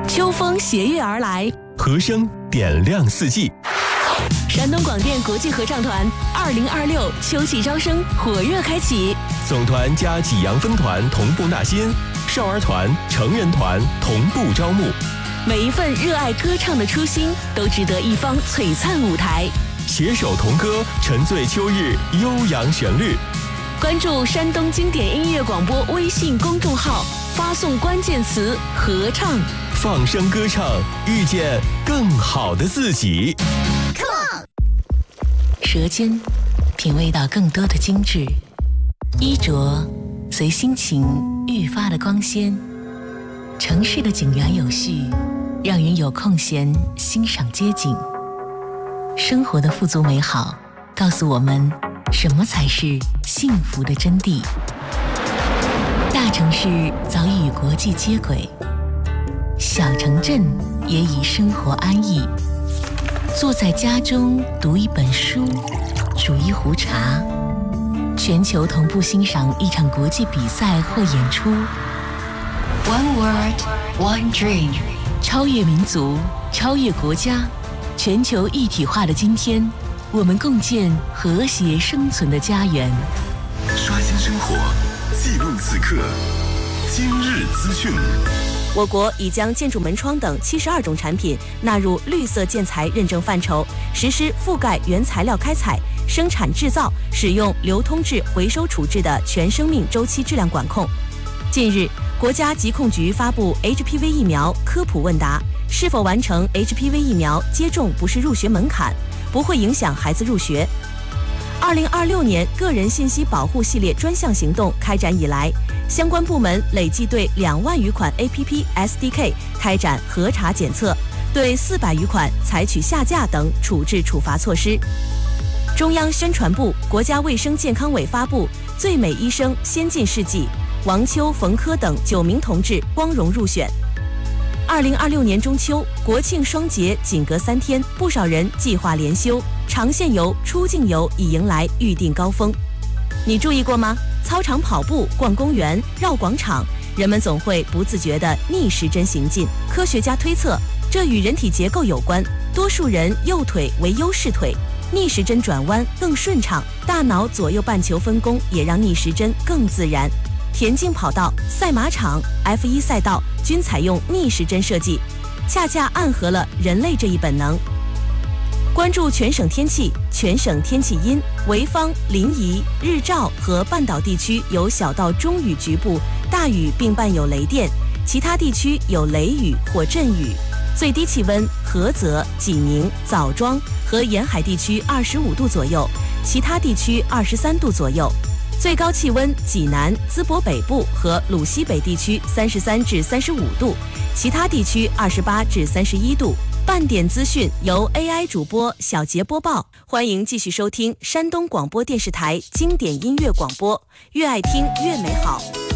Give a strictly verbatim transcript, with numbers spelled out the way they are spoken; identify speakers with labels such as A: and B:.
A: 秋风斜月而来，
B: 和声点亮四季。
A: 山东广电国际合唱团二零二六秋季招生火热开启，
B: 总团加济阳分团同步纳新，少儿团、成人团同步招募。
A: 每一份热爱歌唱的初心，都值得一方璀璨舞台。
B: 携手同歌，沉醉秋日悠扬旋律。
A: 关注山东经典音乐广播微信公众号，发送关键词“合唱”，
B: 放声歌唱，遇见更好的自己。
A: 舌尖品味到更多的精致，衣着随心情愈发的光鲜。城市的井然有序，让人有空闲欣赏街景。生活的富足美好，告诉我们什么才是幸福的真谛。大城市早已与国际接轨，小城镇也已生活安逸。坐在家中读一本书，煮一壶茶，全球同步欣赏一场国际比赛或演出。
C: One word, one dream，
A: 超越民族，超越国家，全球一体化的今天，我们共建和谐生存的家园。
D: 刷新生活，记录此刻，今日资讯。
A: 我国已将建筑门窗等七十二种产品纳入绿色建材认证范畴，实施覆盖原材料开采、生产制造、使用、流通至回收处置的全生命周期质量管控。近日，国家疾控局发布 H P V 疫苗科普问答，是否完成 H P V 疫苗接种不是入学门槛，不会影响孩子入学。二零二六年个人信息保护系列专项行动开展以来，相关部门累计对两万余款 A P P S D K 开展核查检测，对四百余款采取下架等处置处罚措施。中央宣传部、国家卫生健康委发布《最美医生先进事迹》，王秋、冯轲等九名同志光荣入选。二零二六年中秋，国庆双节仅隔三天，不少人计划连休，长线游、出境游已迎来预订高峰。你注意过吗？操场跑步、逛公园、绕广场，人们总会不自觉地逆时针行进。科学家推测，这与人体结构有关。多数人右腿为优势腿，逆时针转弯更顺畅，大脑左右半球分工也让逆时针更自然。田径跑道、赛马场、F 一 赛道均采用逆时针设计，恰恰暗合了人类这一本能。关注全省天气，全省天气阴，潍坊、临沂、日照和半岛地区有小到中雨局部，大雨并伴有雷电，其他地区有雷雨或阵雨。最低气温，菏泽、济宁、枣庄和沿海地区二十五度左右，其他地区二十三度左右。最高气温，济南、淄博北部和鲁西北地区三十三至三十五度，其他地区二十八至三十一度。半点资讯由 A I 主播小杰播报，欢迎继续收听山东广播电视台经典音乐广播，越爱听越美好。